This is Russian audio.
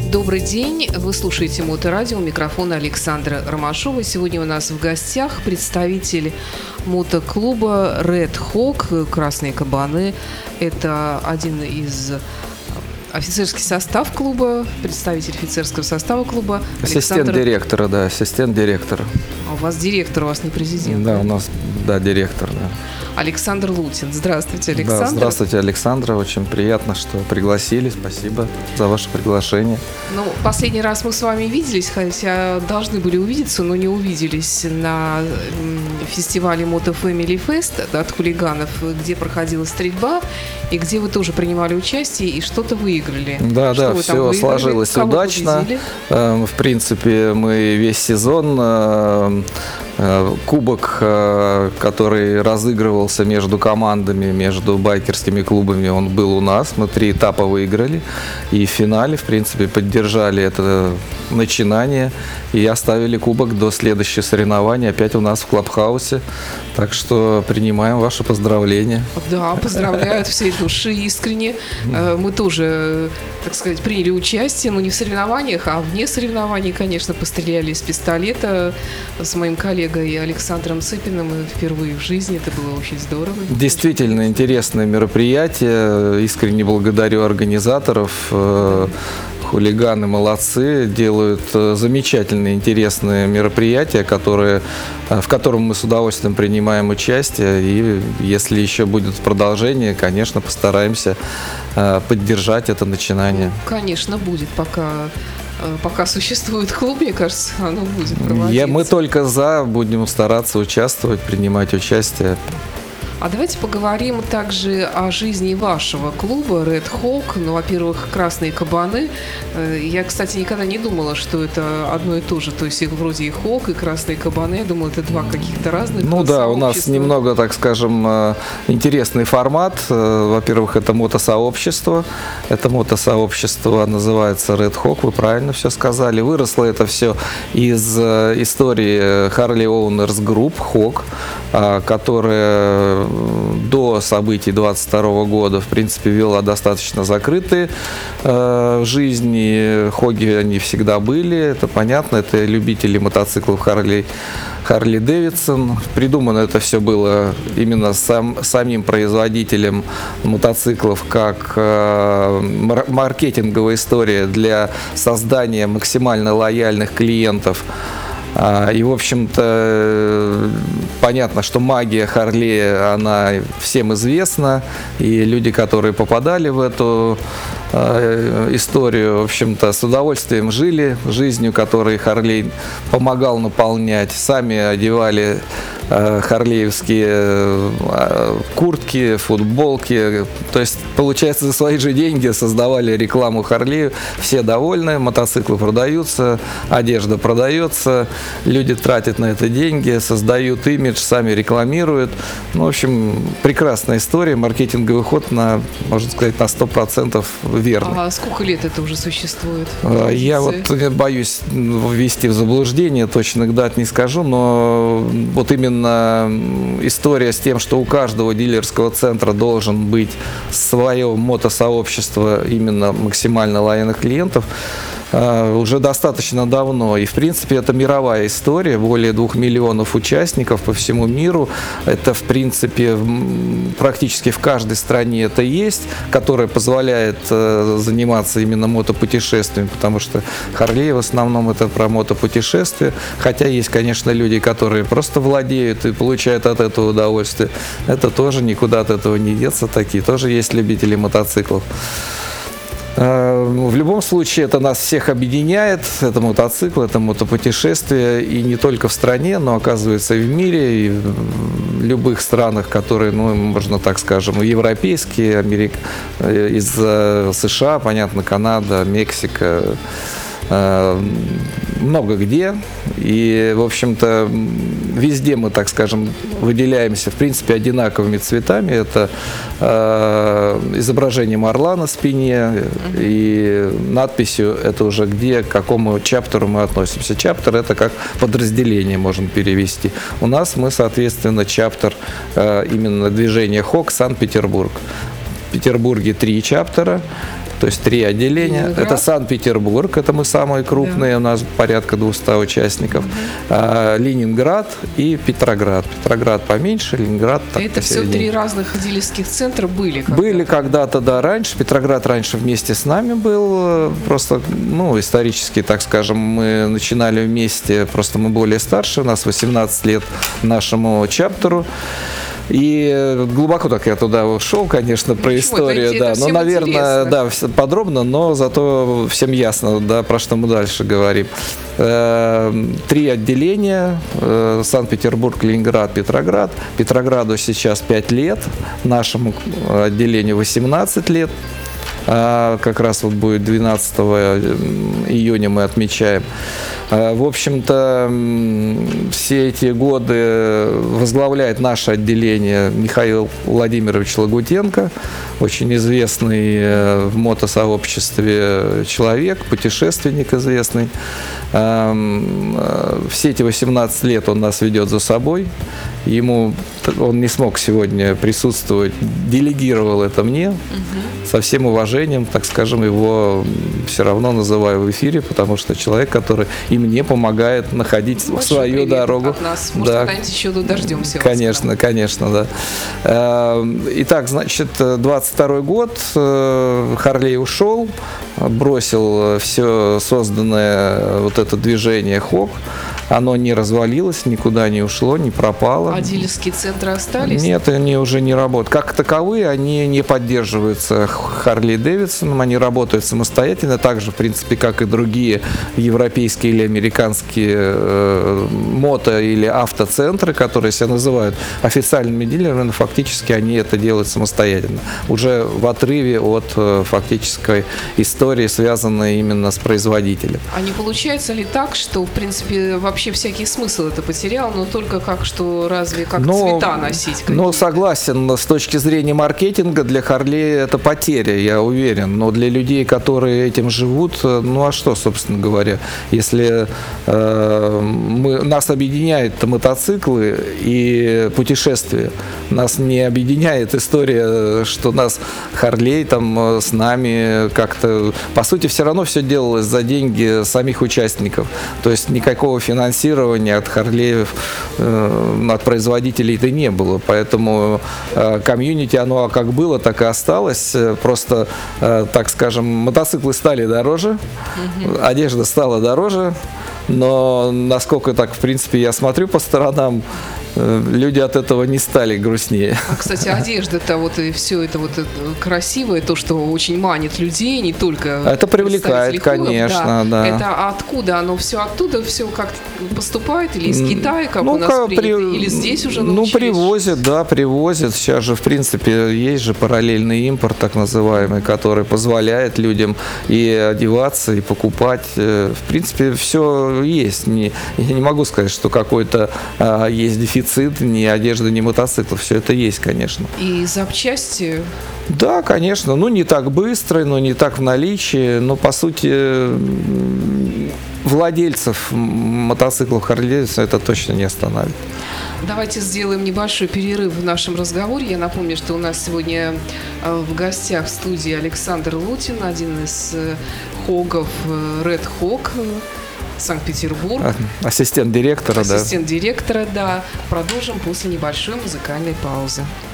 Добрый день, вы слушаете Моторадио, у микрофона Александра Ромашова. Сегодня у нас в гостях представитель мотоклуба Red Hawk, Красные Кабаны. Это один из офицерский состав клуба, представитель офицерского состава клуба. Ассистент директора, да, ассистент директора. А у вас директор, у вас не президент? Да, у нас, да, директор, да. Александр Лутин. Здравствуйте, Александр. Да, здравствуйте, Александра. Очень приятно, что пригласили. Спасибо за ваше приглашение. Ну, последний раз мы с вами виделись, хотя должны были увидеться, но не увиделись на фестивале Moto Family Fest от хулиганов, где проходила стрельба, и где вы тоже принимали участие и что-то выиграли. Да, что да, все сложилось удачно. В принципе, мы весь сезон кубок, который разыгрывался между командами, между байкерскими клубами, он был у нас. Мы 3 этапа выиграли. И в финале, в принципе, поддержали это начинание и оставили кубок до следующего соревнования опять у нас в Клабхаусе. Так что принимаем ваши поздравления. Да, поздравляю от всей души, искренне. Мы тоже, так сказать, приняли участие, но не в соревнованиях, а вне соревнований, конечно, постреляли из пистолета с моим коллегой Александром Цыпиным впервые в жизни. Это было очень здорово. Действительно интересное мероприятие. Искренне благодарю организаторов. Хулиганы молодцы, делают замечательные, интересные мероприятия, в котором мы с удовольствием принимаем участие. И если еще будет продолжение, конечно, постараемся поддержать это начинание. Конечно, будет, пока существует клуб, мне кажется, оно будет проводиться. Мы только будем стараться участвовать, принимать участие. А давайте поговорим также о жизни вашего клуба Red Hawk. Ну, во-первых, Красные Кабаны. Я, кстати, никогда не думала, что это одно и то же. То есть их вроде и Hawk, и Красные Кабаны. Я думала, это два каких-то разных Ну да, у нас немного, так скажем, интересный формат. Во-первых, это мотосообщество. Это мотосообщество называется Red Hawk, вы правильно все сказали. Выросло это все из истории Harley Owners Group, Hawk, которая до событий 22 года, в принципе, вела достаточно закрытые жизни. Хоги они всегда были, это понятно, это любители мотоциклов Харли Дэвидсон. Придумано это все было именно самим производителем мотоциклов как маркетинговая история для создания максимально лояльных клиентов. И, в общем-то, понятно, что магия Харлея, она всем известна, и люди, которые попадали в эту историю, в общем-то, с удовольствием жили жизнью, которой Харлей помогал наполнять, сами одевали харлеевские куртки, футболки, то есть, получается, за свои же деньги создавали рекламу Харлею, все довольны, мотоциклы продаются, одежда продается, люди тратят на это деньги, создают имидж, сами рекламируют. Ну, в общем, прекрасная история, маркетинговый ход можно сказать, на 100% верный. А сколько лет это уже существует? Я боюсь ввести в заблуждение, точных дат не скажу, но вот именно история с тем, что у каждого дилерского центра должен быть свое мотосообщество именно максимально лояльных клиентов, уже достаточно давно. И, в принципе, это мировая история. Более 2 миллионов участников по всему миру. Это, в принципе, практически в каждой стране это есть, которая позволяет заниматься именно мотопутешествиями, потому что Харлей в основном это про мотопутешествия. Хотя есть, конечно, люди, которые просто владеют и получают от этого удовольствие. Это тоже никуда от этого не деться. Такие тоже есть любители мотоциклов. В любом случае, это нас всех объединяет, это мотоцикл, это мотопутешествие, и не только в стране, но, оказывается, и в мире, и в любых странах, которые, можно так скажем, европейские, из США, понятно, Канада, Мексика, много где, и, в общем-то, везде мы, так скажем, выделяемся, в принципе, одинаковыми цветами. Это изображением орла на спине и надписью, это уже где, к какому чаптеру мы относимся. Чаптер — это как подразделение, можно перевести. У нас мы, соответственно, чаптер именно движения Hawk Санкт-Петербург. В Петербурге 3 чаптера. то есть 3 отделения. Ленинград. Это Санкт-Петербург, это мы самые крупные, Да. у нас порядка 200 участников. Ленинград и Петроград. Петроград поменьше, Ленинград так Это все посередине. 3 разных дилерских центра были? Были когда-то, да, раньше. Петроград раньше вместе с нами был. Просто, ну, исторически, так скажем, мы начинали вместе. Просто мы более старше. У нас 18 лет нашему чаптеру. И глубоко так я туда ушел, конечно, про историю, это да. всем Ну, наверное, интересно. да, подробно, но зато всем ясно, да, про что мы дальше говорим. 3 отделения: Санкт-Петербург, Ленинград, Петроград. Петрограду сейчас 5 лет, нашему отделению 18 лет. Как раз вот будет 12 июня мы отмечаем. В общем-то, все эти годы возглавляет наше отделение Михаил Владимирович Лагутенко, очень известный в мотосообществе человек, путешественник известный. Все эти 18 лет он нас ведет за собой. Он не смог сегодня присутствовать, делегировал это мне. Со всем уважением, так скажем, его все равно называю в эфире, потому что человек, который и мне помогает находить свою дорогу. От нас. Может, Да. когда-нибудь еще дождемся. Конечно, конечно, да. Итак, значит, 22 год, Харлей ушел, бросил все созданное вот это движение ХОК. Оно не развалилось, никуда не ушло, не пропало. А дилерские центры остались? Нет, они уже не работают. Как таковые, они не поддерживаются Харли Дэвидсоном, они работают самостоятельно, так же, в принципе, как и другие европейские или американские мото- или автоцентры, которые себя называют официальными дилерами, но фактически они это делают самостоятельно. Уже в отрыве от фактической истории, связанной именно с производителем. А не получается ли так, что, в принципе, вообще всякий смысл это потерял, но только как что, разве как цвета носить? Ну, согласен, с точки зрения маркетинга для Харлей это потеря, я уверен. Но для людей, которые этим живут, ну а что, собственно говоря, если нас объединяют мотоциклы и путешествия, нас не объединяет история, что нас Харлей там с нами как-то... По сути, все равно все делалось за деньги самих участников. То есть никакого финансирования от Харлеев, от производителей-то не было. Поэтому комьюнити, оно как было, так и осталось. Просто, так скажем, мотоциклы стали дороже, одежда стала дороже. Но насколько так, в принципе, я смотрю по сторонам, люди от этого не стали грустнее. А, кстати, одежда-то вот и все это вот красивое, то, что очень манит людей, не только... Это привлекает, конечно, да. Это откуда? Оно все оттуда, все как поступает? Или из Китая, как у нас принято? Или здесь уже научились? Ну, привозят, да, привозят. Сейчас же, в принципе, есть же параллельный импорт, так называемый, который позволяет людям и одеваться, и покупать. В принципе, все есть. Я не могу сказать, что какой-то есть дефицит ни одежды, ни мотоциклов. Все это есть, конечно. И запчасти? Да, конечно. Ну, не так быстро, но не так в наличии. Но, по сути, владельцев мотоциклов Харли-Дэвидсон это точно не остановит. Давайте сделаем небольшой перерыв в нашем разговоре. Я напомню, что у нас сегодня в гостях в студии Александр Лутин, один из хогов Red Hog, Санкт-Петербург. Ассистент директора, да. Ассистент директора, да. Продолжим после небольшой музыкальной паузы.